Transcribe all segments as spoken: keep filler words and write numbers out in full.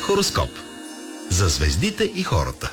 Хороскоп за звездите и хората.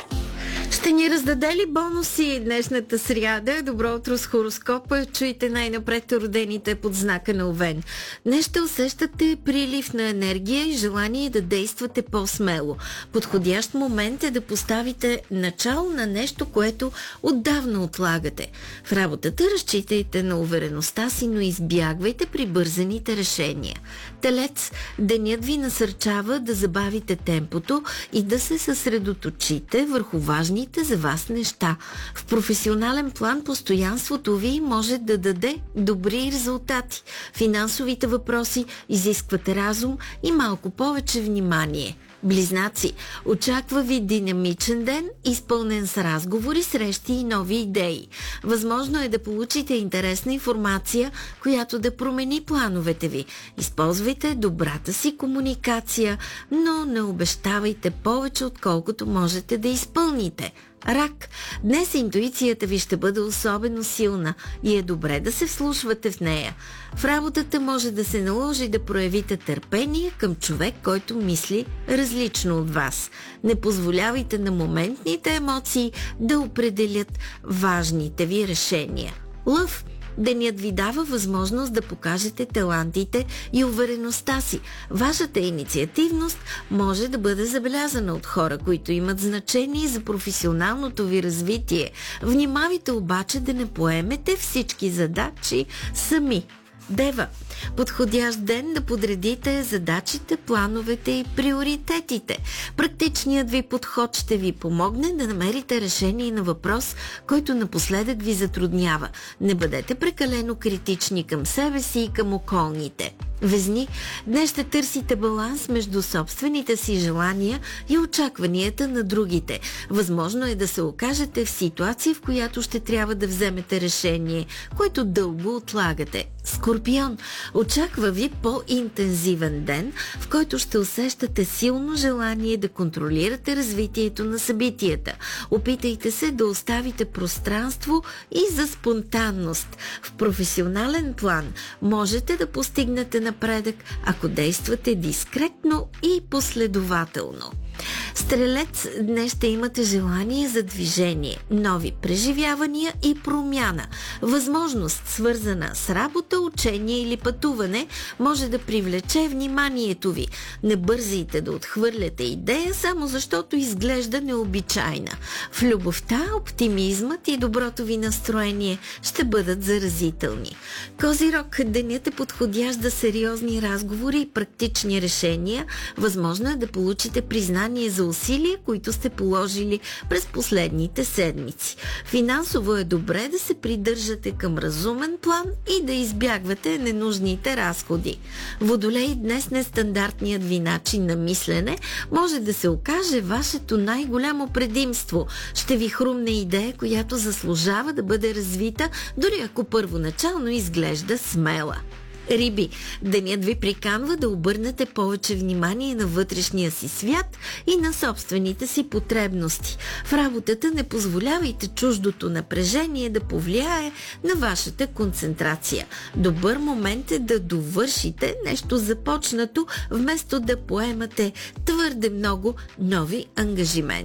Ще ни раздаде ли бонуси днешната сряда? Добро утро с хороскопа. Чуйте най-напред родените под знака на Овен. Днес ще усещате прилив на енергия и желание да действате по-смело. Подходящ момент е да поставите начало на нещо, което отдавна отлагате. В работата разчитайте на увереността си, но избягвайте прибързаните решения. Телец, денят ви насърчава да забавите темпото и да се съсредоточите върху важните за вас неща. В професионален план постоянството ви може да даде добри резултати. Финансовите въпроси изискват разум и малко повече внимание. Близнаци, очаква ви динамичен ден, изпълнен с разговори, срещи и нови идеи. Възможно е да получите интересна информация, която да промени плановете ви. Използвайте добрата си комуникация, но не обещавайте повече, отколкото можете да изпълните. Рак, днес интуицията ви ще бъде особено силна и е добре да се вслушвате в нея. В работата може да се наложи да проявите търпение към човек, който мисли различно от вас. Не позволявайте на моментните емоции да определят важните ви решения. Лъв, денят ви дава възможност да покажете талантите и увереността си. Вашата инициативност може да бъде забелязана от хора, които имат значение за професионалното ви развитие. Внимавайте обаче да не поемете всички задачи сами. Дева, подходящ ден да подредите задачите, плановете и приоритетите. Практичният ви подход ще ви помогне да намерите решение на въпрос, който напоследък ви затруднява. Не бъдете прекалено критични към себе си и към околните. Везни, днес ще търсите баланс между собствените си желания и очакванията на другите. Възможно е да се окажете в ситуация, в която ще трябва да вземете решение, което дълго отлагате. Скорпион, очаква ви по-интензивен ден, в който ще усещате силно желание да контролирате развитието на събитията. Опитайте се да оставите пространство и за спонтанност. В професионален план можете да постигнете напредък, ако действате дискретно и последователно. Стрелец, днес ще имате желание за движение, нови преживявания и промяна. Възможност, свързана с работа, учение или пътуване, може да привлече вниманието ви. Не бързайте да отхвърляте идея, само защото изглежда необичайна. В любовта, оптимизмът и доброто ви настроение ще бъдат заразителни. Козирог, денят е подходящ за сериозни разговори и практични решения. Възможно е да получите признание за усилия, които сте положили през последните седмици. Финансово е добре да се придържате към разумен план и да избягвате ненужните разходи. Водолей, днес нестандартният ви начин на мислене може да се окаже вашето най-голямо предимство. Ще ви хрумне идея, която заслужава да бъде развита, дори ако първоначално изглежда смела. Риби, денят ви приканва да обърнете повече внимание на вътрешния си свят и на собствените си потребности. В работата не позволявайте чуждото напрежение да повлияе на вашата концентрация. Добър момент е да довършите нещо започнато, вместо да поемате твърде много нови ангажименти.